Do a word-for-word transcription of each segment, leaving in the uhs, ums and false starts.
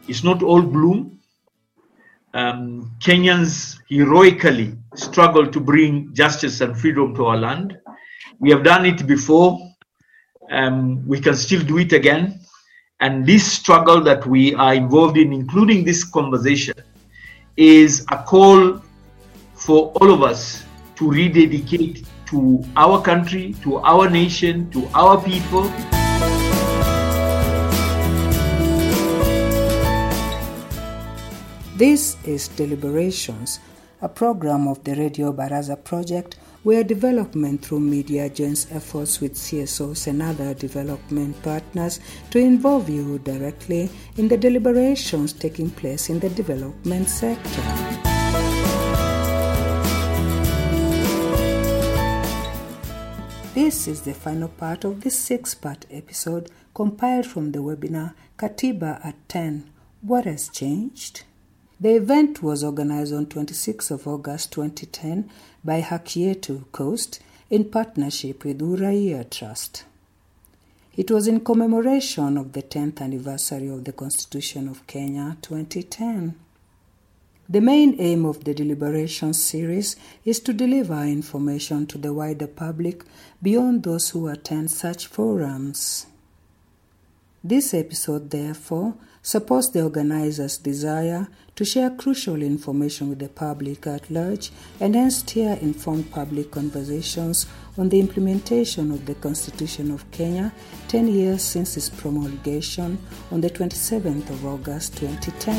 it's not all gloom. Um, Kenyans heroically struggle to bring justice and freedom to our land. We have done it before. Um, we can still do it again. And this struggle that we are involved in, including this conversation, is a call for all of us to rededicate to our country, to our nation, to our people. This is Deliberations, a program of the Radio Baraza project where development through media joins efforts with C S Os and other development partners to involve you directly in the deliberations taking place in the development sector. This is the final part of this six-part episode compiled from the webinar Katiba at ten. What has changed? The event was organized on twenty-sixth of August twenty ten by Haki Yetu Coast in partnership with Uraia Trust. It was in commemoration of the tenth anniversary of the Constitution of Kenya twenty ten. The main aim of the deliberations series is to deliver information to the wider public beyond those who attend such forums. This episode, therefore, supports the organizers' desire to share crucial information with the public at large and hence steer informed public conversations on the implementation of the Constitution of Kenya ten years since its promulgation on the twenty-seventh of August twenty ten.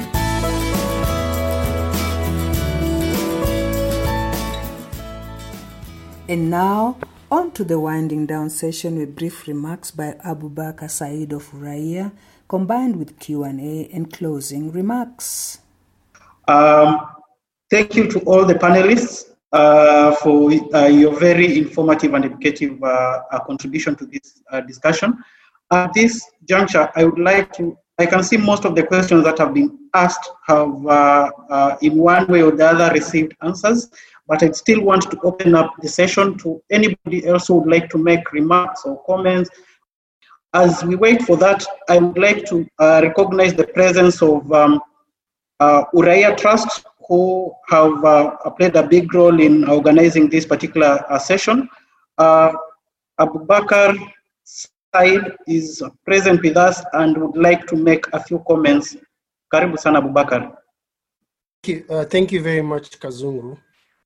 And now, on to the winding down session with brief remarks by Abubakar Said of Uraia, combined with Q and A and closing remarks. Um, thank you to all the panelists uh, for uh, your very informative and educative uh, uh, contribution to this uh, discussion. At this juncture, I would like to, I can see most of the questions that have been asked have uh, uh, in one way or the other received answers, but I still want to open up the session to anybody else who would like to make remarks or comments. As we wait for that, I would like to uh, recognize the presence of um, uh, Uraia Trust, who have uh, played a big role in organizing this particular uh, session. Uh, Abubakar Said is present with us and would like to make a few comments. Karibu sana, Abubakar. Thank you, uh, thank you very much, Kazungu.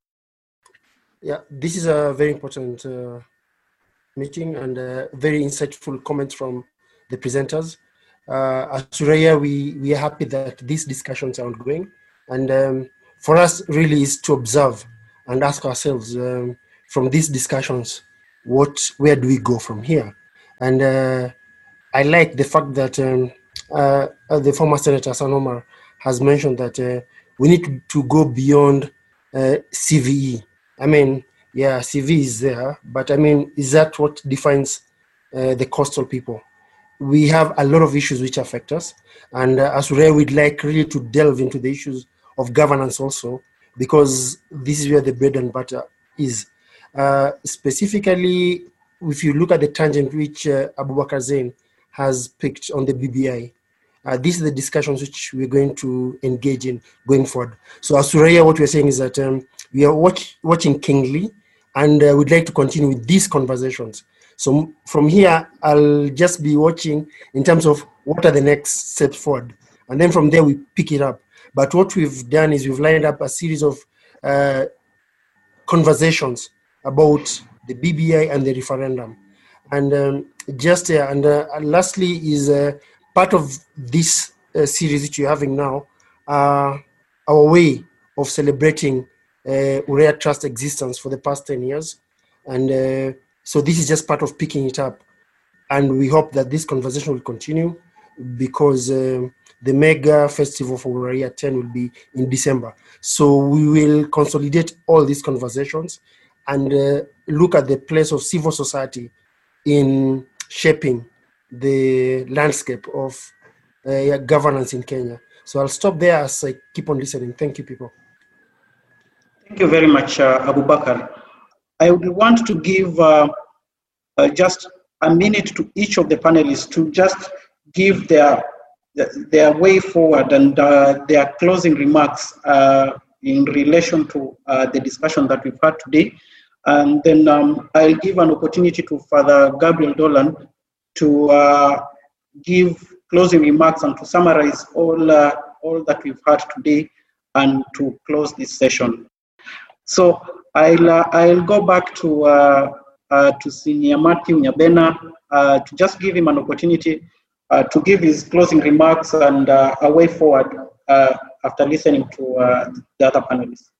Yeah, this is a very important uh, meeting and uh, very insightful comments from the presenters. Uh, as Uraia, we, we are happy that these discussions are ongoing. And um, for us really is to observe and ask ourselves um, from these discussions, what, where do we go from here? And uh, I like the fact that um, uh, the former Senator Hassan Omar has mentioned that uh, we need to, to go beyond uh, C V E. I mean, yeah, C V is there, but I mean, is that what defines uh, the coastal people? We have a lot of issues which affect us. And uh, as Uraia, we'd like really to delve into the issues of governance also, because this is where the bread and butter is. Uh, specifically, if you look at the tangent which uh, Abubakar Zain has picked on the B B I, uh, these are the discussions which we're going to engage in going forward. So as Uraia, what we're saying is that um, we are watch, watching keenly, and uh, we'd like to continue with these conversations. So from here, I'll just be watching in terms of what are the next steps forward. And then from there, we pick it up. But what we've done is we've lined up a series of uh, conversations about the B B I and the referendum. And um, just, uh, and uh, lastly is uh, part of this uh, series that you're having now, uh, our way of celebrating uh, Uraia Trust existence for the past ten years. And uh, so this is just part of picking it up. And we hope that this conversation will continue because uh, the mega festival for Uraia ten will be in December. So we will consolidate all these conversations and uh, look at the place of civil society in shaping the landscape of uh, governance in Kenya. So I'll stop there as I keep on listening. Thank you, people. Thank you very much, uh, Abubakar. I would want to give uh, uh, just a minute to each of the panelists to just give their their way forward and uh, their closing remarks uh, in relation to uh, the discussion that we've had today. And then um, I'll give an opportunity to Father Gabriel Dolan to uh, give closing remarks and to summarize all, uh, all that we've heard today and to close this session. So I'll, uh, I'll go back to, uh, uh, to Senior Matthew Nyabena uh, to just give him an opportunity uh, to give his closing remarks and uh, a way forward uh, after listening to uh, the other panelists.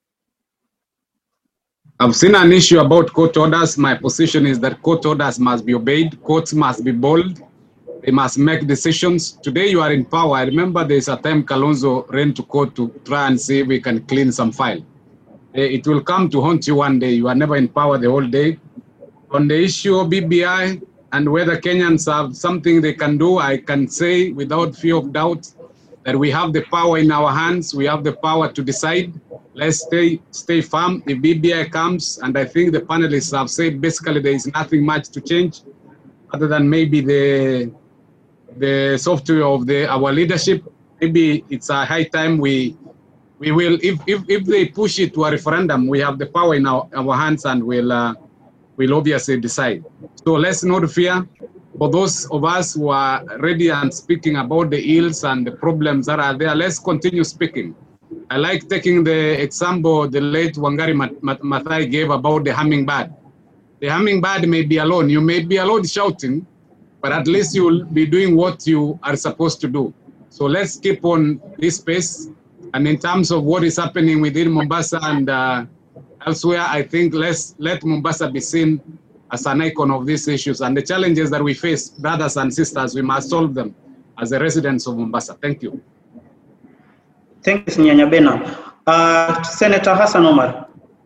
I've seen an issue about court orders. My position is that court orders must be obeyed. Courts must be bold. They must make decisions. Today you are in power. I remember there's a time Kalonzo ran to court to try and see if we can clean some file. It will come to haunt you one day. You are never in power the whole day. On the issue of B B I and whether Kenyans have something they can do, I can say without fear of doubt that we have the power in our hands. We have the power to decide. Let's stay stay firm. If B B I comes, and I think the panelists have said basically there is nothing much to change other than maybe the the software of the our leadership. Maybe it's a high time we we will, if if, if they push it to a referendum, we have the power in our, our hands and we'll uh, we'll obviously decide. So let's not fear. For those of us who are ready and speaking about the ills and the problems that are there, let's continue speaking. I like taking the example the late Wangari Maathai gave about the hummingbird. The hummingbird may be alone. You may be alone shouting, but at least you will be doing what you are supposed to do. So let's keep on this pace. And in terms of what is happening within Mombasa and uh, elsewhere, I think let's let Mombasa be seen as an icon of these issues. And the challenges that we face, brothers and sisters, we must solve them as the residents of Mombasa. Thank you. Thank you, Senior Nyabena. Uh, Senator Hassan Omar.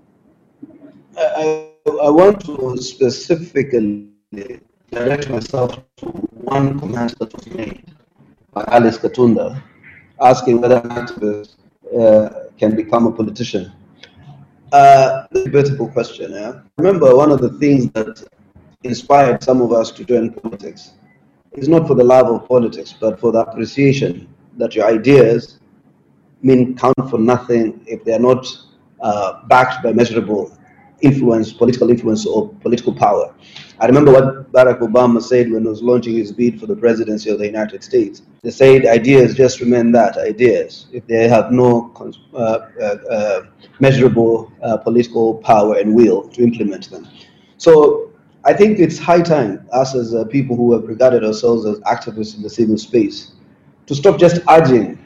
I, I want to specifically direct myself to one comment that was made by Alice Katunda, asking whether an activist uh, can become a politician. Uh, a debatable question. Yeah? Remember, one of the things that inspired some of us to join politics is not for the love of politics, but for the appreciation that your ideas mean count for nothing if they are not uh, backed by measurable influence, political influence or political power. I remember what Barack Obama said when he was launching his bid for the presidency of the United States. They said ideas just remain that, ideas, if they have no uh, uh, uh, measurable uh, political power and will to implement them. So I think it's high time, us as uh, people who have regarded ourselves as activists in the civil space, to stop just urging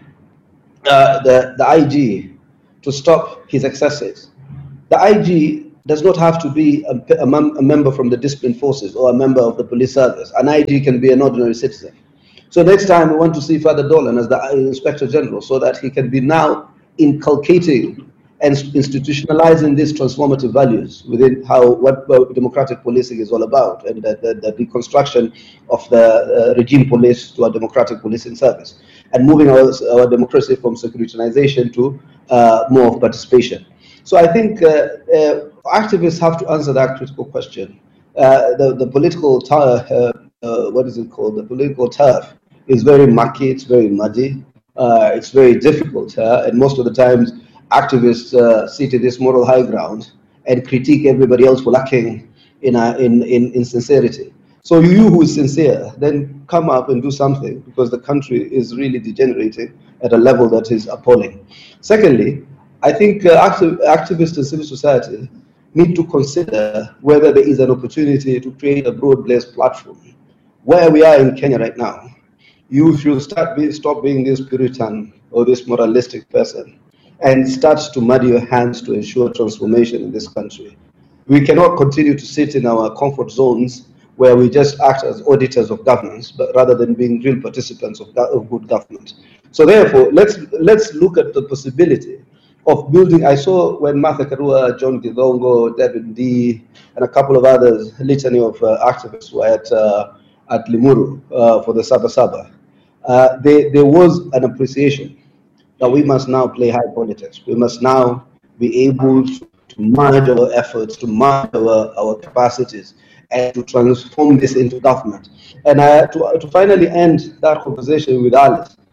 uh, the, the I G to stop his excesses. The I G does not have to be a, a, a member from the discipline forces or a member of the police service. An I G can be an ordinary citizen. So next time we want to see Father Dolan as the Inspector General so that he can be now inculcating and institutionalizing these transformative values within how what democratic policing is all about, and the, the, the reconstruction of the uh, regime police to a democratic policing service, and moving our, our democracy from secularization to uh, more of participation. So I think uh, uh, activists have to answer that critical question. Uh, the, the political turf, uh, uh, what is it called? The political turf is very murky, it's very muddy, uh, it's very difficult, uh, and most of the times activists uh, sit in this moral high ground and critique everybody else for lacking in, a, in, in, in sincerity. So you who is sincere, then come up and do something, because the country is really degenerating at a level that is appalling. Secondly, I think uh, active, activists and civil society need to consider whether there is an opportunity to create a broad-based platform. Where we are in Kenya right now, you should start be, stop being this Puritan or this moralistic person and start to muddy your hands to ensure transformation in this country. We cannot continue to sit in our comfort zones where we just act as auditors of governance, but rather than being real participants of, of good government. So therefore, let's, let's look at the possibility of building. I saw when Martha Karua, John Githongo, David D, and a couple of others, a litany of uh, activists were at, uh, at Limuru uh, for the Saba Saba. Uh, they, there was an appreciation that we must now play high politics. We must now be able to, to merge our efforts, to merge our, our capacities, and to transform this into government. And uh, to, to finally end that conversation with Alice,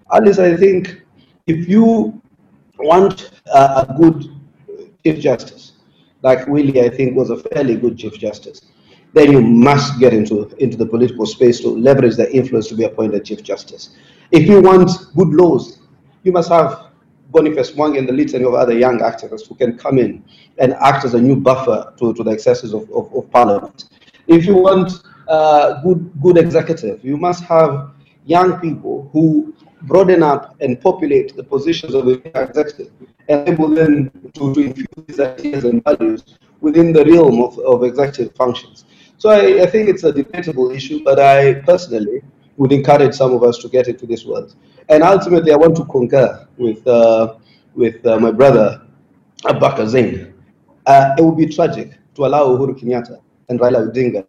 Alice, I think if you want uh, a good Chief Justice, like Willie, I think, was a fairly good Chief Justice, then you must get into, into the political space to leverage the influence to be appointed Chief Justice. If you want good laws, you must have Boniface Mwangi and the litany of other young activists who can come in and act as a new buffer to, to the excesses of, of, of Parliament. If you want uh, good, good executive, you must have young people who broaden up and populate the positions of the executive and able then to, to infuse these ideas and values within the realm of, of executive functions. So I, I think it's a debatable issue, but I personally would encourage some of us to get into this world. And ultimately, I want to concur with, uh, with uh, my brother, Abubakar Zain. Uh, it would be tragic to allow Uhuru Kenyatta and Raila Odinga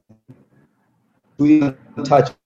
to even touch a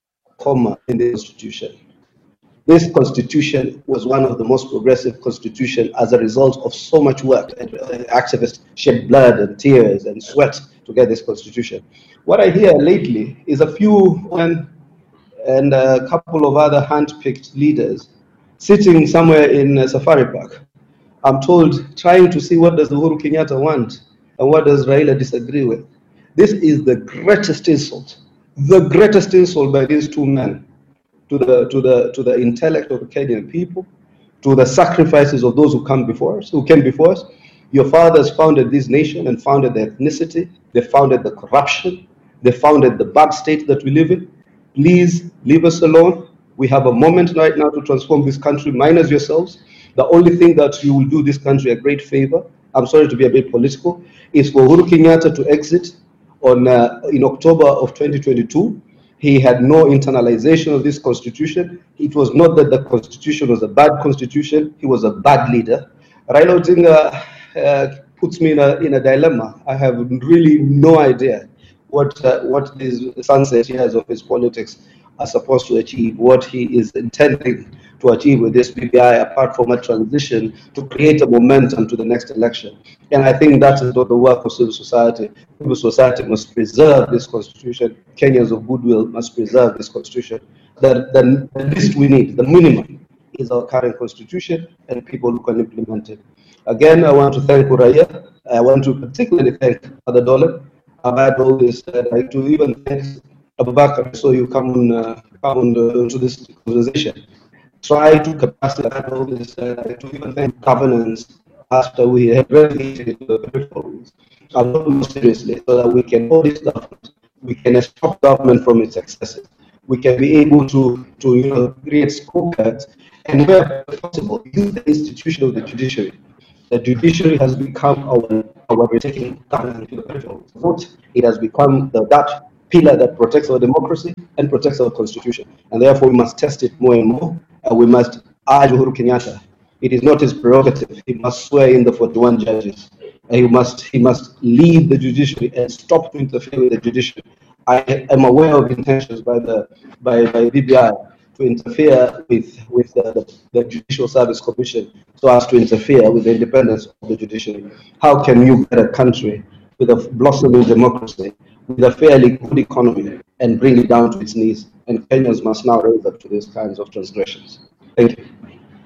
comma in the Constitution. This Constitution was one of the most progressive constitutions as a result of so much work, and activists shed blood and tears and sweat to get this Constitution. What I hear lately is a few and, and a couple of other hand-picked leaders sitting somewhere in a safari park, I'm told, trying to see what does Uhuru Kenyatta want and what does Raila disagree with. This is the greatest insult, the greatest insult by these two men to the to the to the intellect of the Kenyan people, to the sacrifices of those who come before us, who came before us. Your fathers founded this nation and founded the ethnicity. They founded the corruption. They founded the bad state that we live in. Please leave us alone. We have a moment right now to transform this country, minus yourselves. The only thing that you will do this country a great favor, I'm sorry to be a bit political, is for Uhuru Kenyatta to exit on uh, in October of twenty twenty-two. He had no internalization of this constitution. It was not that the constitution was a bad constitution. He was a bad leader. Raila Odinga uh, puts me in a, in a dilemma. I have really no idea what, uh, what these sunset years of his politics are supposed to achieve, what he is intending to achieve with this B B I, apart from a transition to create a momentum to the next election. And I think that is not the work of civil society. Civil society must preserve this constitution. Kenyans of goodwill must preserve this constitution. The, the, the least we need, the minimum, is our current constitution and people who can implement it. Again, I want to thank Uraya. I want to particularly thank Father Dolan. I've had all this, uh, I to even thank Abubakar, so you come on, uh, come on uh, to this conversation. Try to capacitize all this, uh, to even thank governance after we have relegated the peripherals a lot more seriously, so that we can hold this government, we can stop government from its excesses, we can be able to, to you know, create scorecards, and where possible, use the institution of the judiciary. The judiciary has become our, our taking government to the peripherals. It has become the, that pillar that protects our democracy and protects our constitution. And therefore, we must test it more and more. And we must urge Uhuru Kenyatta. It is not his prerogative. He must swear in the forty-one judges. And he must, he must lead the judiciary and stop to interfere with the judiciary. I am aware of intentions by the by, by B B I to interfere with, with the, the, the Judicial Service Commission so as to interfere with the independence of the judiciary. How can you get a country with a blossoming democracy, with a fairly good economy, and bring it down to its knees? And Kenyans must now raise up to these kinds of transgressions. Thank you.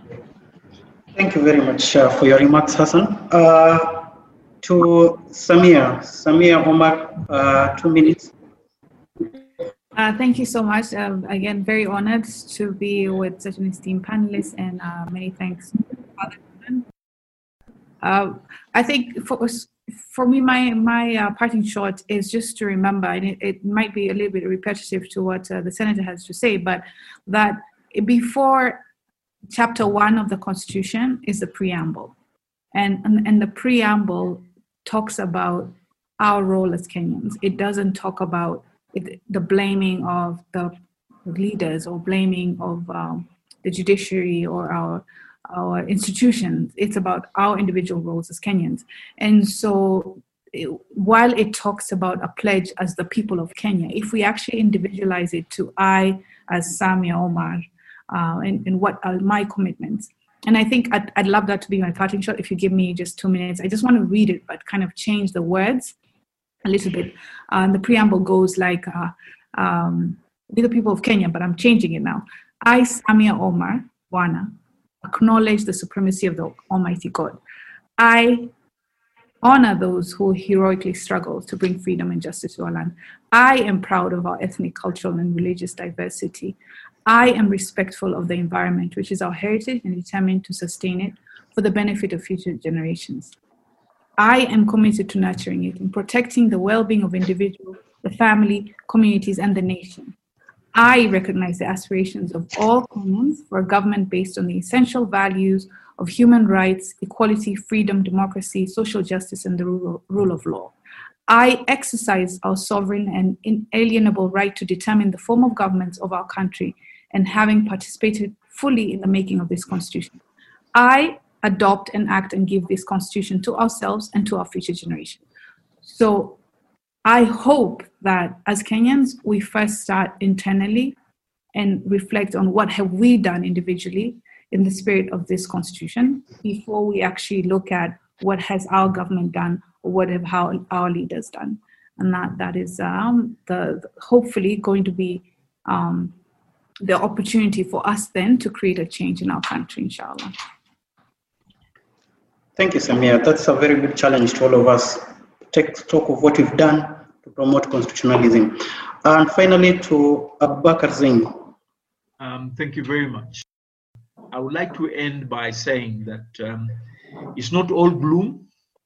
Thank you very much uh, for your remarks, Hassan. Uh, to Samia, Samia Omar, uh, two minutes. Uh, thank you so much. Um, again, very honored to be with such an esteemed panelist, and uh, many thanks, Father. Uh, I think for for me, my my uh, parting shot is just to remember, and it, it might be a little bit repetitive to what uh, the Senator has to say, but that before Chapter One of the Constitution is the preamble, and and, and the preamble talks about our role as Kenyans. It doesn't talk about it, the blaming of the leaders or blaming of um, the judiciary or our our institutions. It's about our individual roles as Kenyans. And so it, while it talks about a pledge as the people of Kenya, if we actually individualize it to I as Samia Omar, uh, and, and what are my commitments. And I think I'd, I'd love that to be my parting shot. If you give me just two minutes, I just want to read it, but kind of change the words a little bit. Uh, the preamble goes like, uh, um, be the people of Kenya, but I'm changing it now. I, Samia Omar Wana, acknowledge the supremacy of the Almighty God. I honor those who heroically struggle to bring freedom and justice to our land. I am proud of our ethnic, cultural, and religious diversity. I am respectful of the environment, which is our heritage, and determined to sustain it for the benefit of future generations. I am committed to nurturing it and protecting the well-being of individuals, the family, communities, and the nation. I recognize the aspirations of all Kenyans for a government based on the essential values of human rights, equality, freedom, democracy, social justice, and the rule, rule of law. I exercise our sovereign and inalienable right to determine the form of government of our country, and having participated fully in the making of this constitution, I adopt and act and give this constitution to ourselves and to our future generation. So I hope that as Kenyans, we first start internally and reflect on what have we done individually in the spirit of this constitution before we actually look at what has our government done or what have how our leaders done. And that, that is um, the, the hopefully going to be um, the opportunity for us then to create a change in our country, inshallah. Thank you, Samia. That's a very good challenge to all of us. Take stock of what we've done to promote constitutionalism. And finally, to Abubakar Zing. Um, thank you very much. I would like to end by saying that um, it's not all gloom.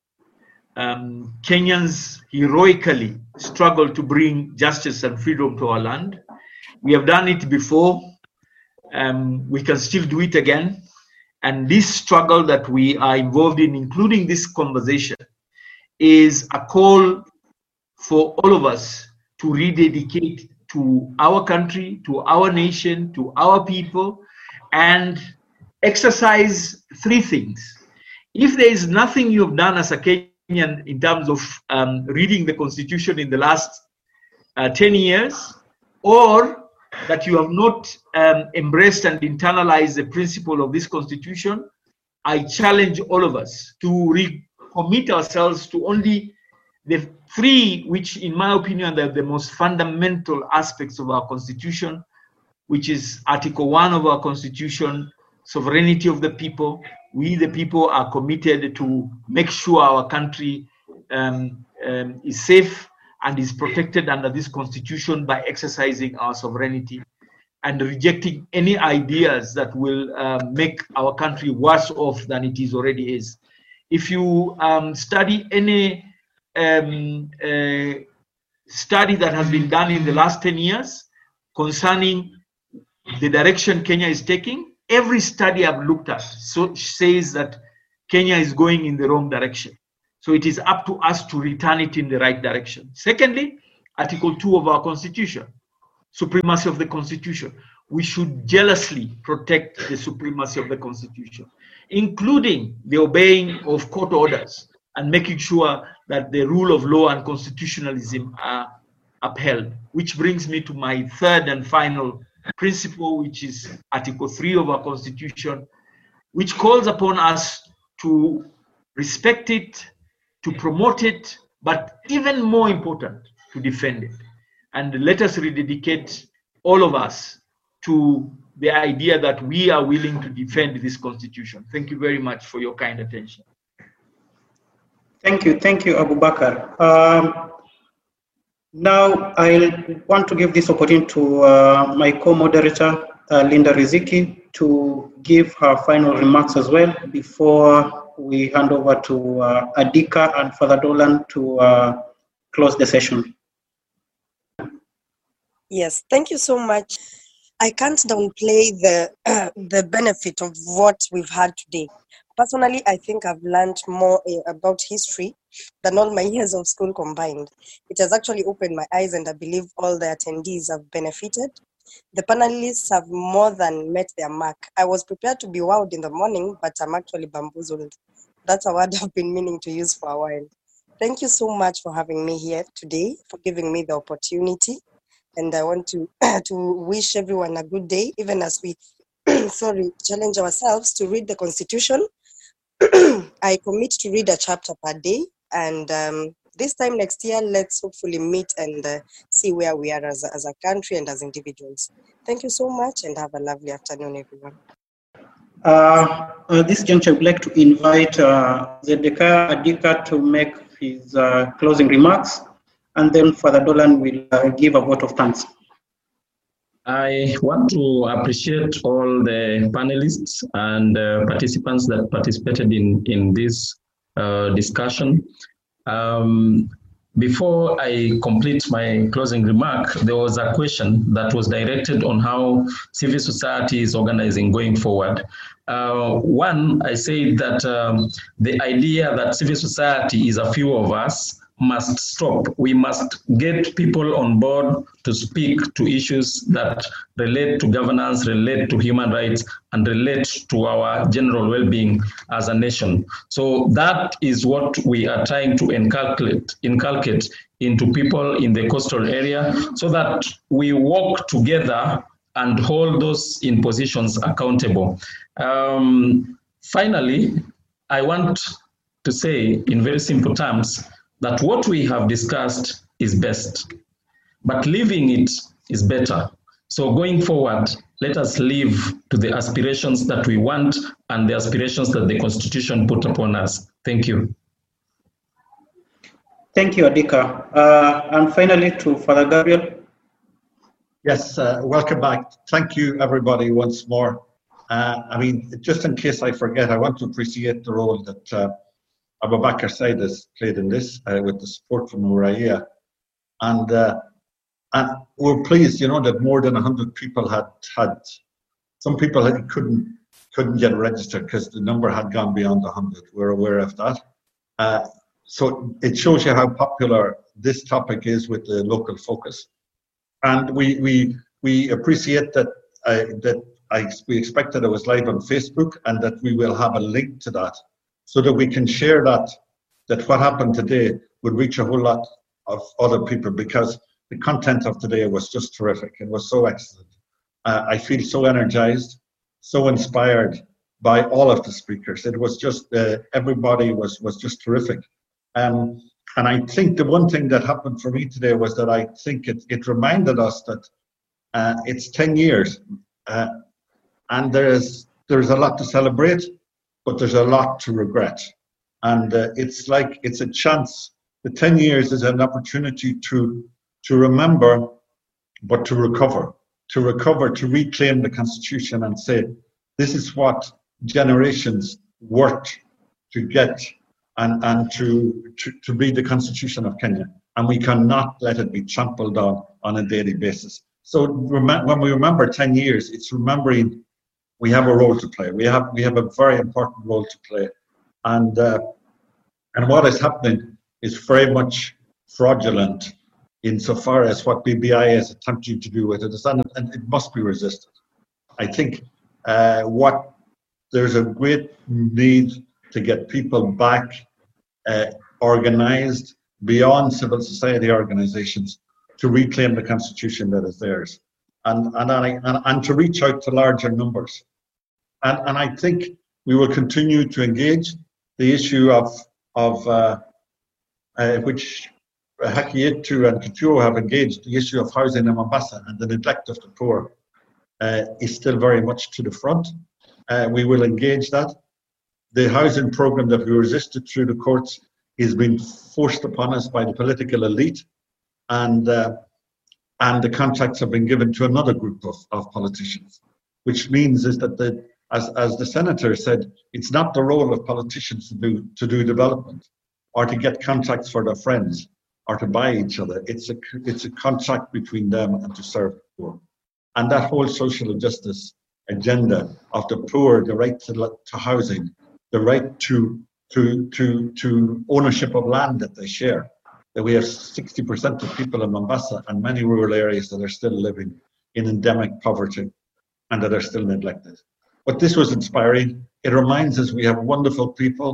Um, Kenyans heroically struggle to bring justice and freedom to our land. We have done it before. Um, we can still do it again. And this struggle that we are involved in, including this conversation, is a call for all of us to rededicate to our country, to our nation, to our people, and exercise three things. If there is nothing you have done as a Kenyan in terms of um, reading the Constitution in the last uh, ten years, or that you have not um, embraced and internalized the principle of this Constitution, I challenge all of us to recommit ourselves to only the three, which in my opinion are the most fundamental aspects of our Constitution, which is Article one of our Constitution, sovereignty of the people. We, the people, are committed to make sure our country um, um, is safe and is protected under this Constitution by exercising our sovereignty and rejecting any ideas that will uh, make our country worse off than it is already is. If you um, study any um, uh, study that has been done in the last ten years concerning the direction Kenya is taking, every study I've looked at so says that Kenya is going in the wrong direction. So it is up to us to return it in the right direction. Secondly, Article two of our Constitution, supremacy of the Constitution. We should jealously protect the supremacy of the Constitution, including the obeying of court orders and making sure that the rule of law and constitutionalism are upheld. Which brings me to my third and final principle, which is Article three of our Constitution, which calls upon us to respect it, to promote it, but even more important, to defend it. And let us rededicate all of us to the idea that we are willing to defend this Constitution. Thank you very much for your kind attention. Thank you. Thank you, Abubakar. Um, now, I want to give this opportunity to uh, my co-moderator, uh, Linda Riziki, to give her final remarks as well before we hand over to uh, Adika and Father Dolan to uh, close the session. Yes, thank you so much. I can't downplay the uh, the benefit of what we've had today. Personally, I think I've learned more uh, about history than all my years of school combined. It has actually opened my eyes, and I believe all the attendees have benefited. The panelists have more than met their mark. I was prepared to be wowed in the morning, but I'm actually bamboozled. That's a word I've been meaning to use for a while. Thank you so much for having me here today, for giving me the opportunity. And I want to, to wish everyone a good day, even as we sorry, challenge ourselves to read the Constitution. I commit to read a chapter per day, and um, this time next year, let's hopefully meet and uh, see where we are as a, as a country and as individuals. Thank you so much and have a lovely afternoon, everyone. Uh, uh, this juncture, I would like to invite uh, Zedekiah Adika to make his uh, closing remarks, and then Father Dolan will uh, give a vote of thanks. I want to appreciate all the panelists and uh, participants that participated in, in this uh, discussion. Um, before I complete my closing remark, there was a question that was directed on how civil society is organizing going forward. Uh, one, I say that um, the idea that civil society is a few of us must stop. We must get people on board to speak to issues that relate to governance, relate to human rights, and relate to our general well-being as a nation. So that is what we are trying to inculcate, inculcate into people in the coastal area so that we work together and hold those in positions accountable. Um, finally, I want to say in very simple terms that what we have discussed is best, but living it is better. So going forward, let us live to the aspirations that we want and the aspirations that the Constitution put upon us. Thank you. Thank you, Adika. Uh, and finally to Father Gabriel. Yes, uh, welcome back. Thank you, everybody, once more. Uh, I mean, just in case I forget, I want to appreciate the role that uh, Abubakar Said has played in this uh, with the support from Uraia. And, uh, and we're pleased, you know, that more than one hundred people had, had some people had, couldn't, couldn't get registered because the number had gone beyond one hundred. We're aware of that. Uh, so it shows you how popular this topic is with the local focus. And we, we, we appreciate that, uh, that I, we expect that it was live on Facebook and that we will have a link to that, so that we can share that, that what happened today would reach a whole lot of other people, because the content of today was just terrific. It was so excellent. Uh, I feel so energized, so inspired by all of the speakers. It was just, uh, everybody was, was just terrific. Um, and I think the one thing that happened for me today was that I think it, it reminded us that uh, it's ten years uh, and there's, there's a lot to celebrate, but there's a lot to regret. And uh, it's like, it's a chance. The ten years is an opportunity to, to remember, but to recover, to recover, to reclaim the Constitution and say, this is what generations worked to get and, and to, to, to be the Constitution of Kenya. And we cannot let it be trampled on on a daily basis. So when we remember ten years, it's remembering we have a role to play. We have we have a very important role to play, and uh, and what is happening is very much fraudulent insofar as what B B I is attempting to do with it, and it must be resisted. I think uh, what there's a great need to get people back uh, organized beyond civil society organizations to reclaim the Constitution that is theirs, and and and, and, and to reach out to larger numbers. And, and I think we will continue to engage the issue of, of uh, uh, which Haki Etu and Kituo have engaged, the issue of housing in Mombasa and the neglect of the poor uh, is still very much to the front. Uh, we will engage that. The housing program that we resisted through the courts is being forced upon us by the political elite, and, uh, and the contracts have been given to another group of, of politicians, which means is that the As, as the senator said, it's not the role of politicians to do, to do development or to get contracts for their friends or to buy each other. It's a, it's a contract between them and to serve the poor. And that whole social justice agenda of the poor, the right to, to housing, the right to, to, to, to ownership of land that they share, that we have sixty percent of people in Mombasa and many rural areas that are still living in endemic poverty and that are still neglected. But this was inspiring. It reminds us we have wonderful people,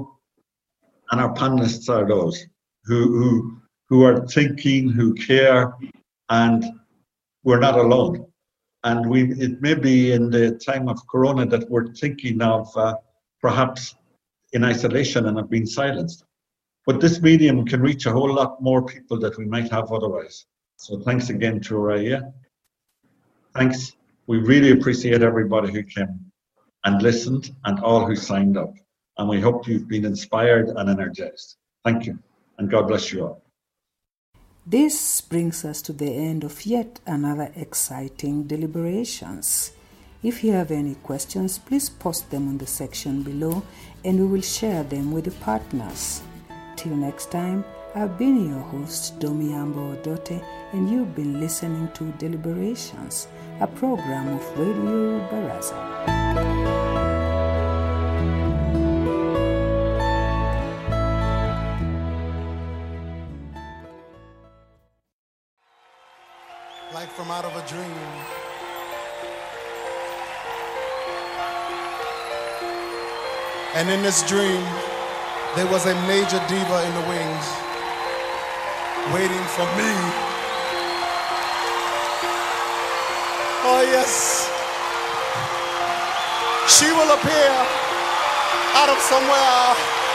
and our panelists are those who, who, who are thinking, who care, and we're not alone. And we, it may be in the time of Corona that we're thinking of uh, perhaps in isolation and have been silenced. but this medium can reach a whole lot more people that we might have otherwise. So thanks again to Raya. Thanks. We really appreciate everybody who came and listened and all who signed up. And we hope you've been inspired and energized. Thank you, and God bless you all. This brings us to the end of yet another exciting deliberations. If you have any questions, please post them on the section below and we will share them with the partners. Till next time, I've been your host, Domiambo Odote, and you've been listening to Deliberations, a program of Radio Baraza. Like from out of a dream. And in this dream, there was a major diva in the wings, waiting for me. Oh yes, she will appear out of somewhere.